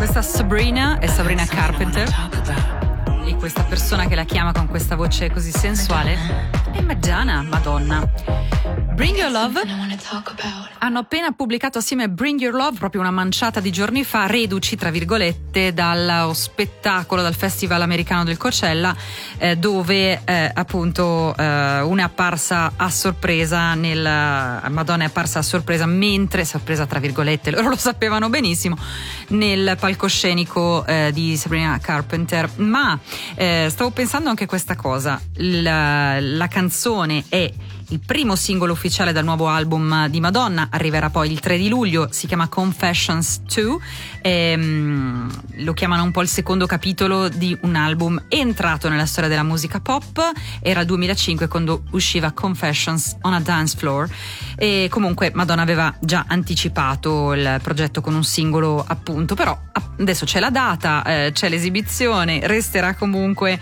Questa Sabrina è Sabrina Carpenter e questa persona che la chiama con questa voce così sensuale è Madonna. Bring Your Love hanno appena pubblicato assieme Bring Your Love, proprio una manciata di giorni fa, reduci tra virgolette dallo spettacolo, dal Festival americano del Coachella, dove appunto una è apparsa a sorpresa Madonna è apparsa a sorpresa, mentre sorpresa tra virgolette, loro lo sapevano benissimo, nel palcoscenico di Sabrina Carpenter. Ma stavo pensando anche questa cosa, la canzone è il primo singolo ufficiale dal nuovo album di Madonna, arriverà poi il 3 di luglio, si chiama Confessions 2, lo chiamano un po' il secondo capitolo di un album entrato nella storia della musica pop, era il 2005 quando usciva Confessions on a Dance Floor, e comunque Madonna aveva già anticipato il progetto con un singolo, appunto, però adesso c'è la data, c'è l'esibizione, resterà comunque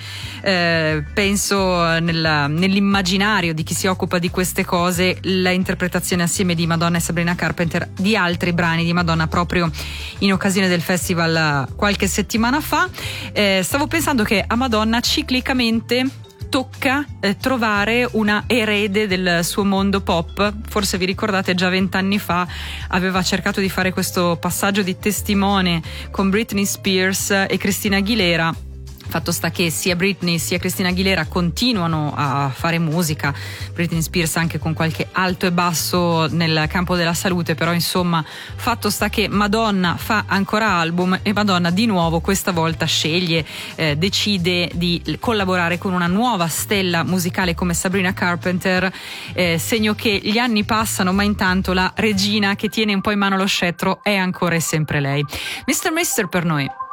penso nell'immaginario di chi si occupa di queste cose la interpretazione assieme di Madonna e Sabrina Carpenter di altri brani di Madonna proprio in occasione del festival qualche settimana fa. Stavo pensando che a Madonna ciclicamente tocca trovare una erede del suo mondo pop. Forse vi ricordate, già 20 anni fa aveva cercato di fare questo passaggio di testimone con Britney Spears e Christina Aguilera. Fatto sta che sia Britney sia Christina Aguilera continuano a fare musica, Britney Spears anche con qualche alto e basso nel campo della salute, però insomma fatto sta che Madonna fa ancora album e Madonna di nuovo questa volta decide di collaborare con una nuova stella musicale come Sabrina Carpenter, segno che gli anni passano ma intanto la regina che tiene un po' in mano lo scettro è ancora e sempre lei. Mr. per noi.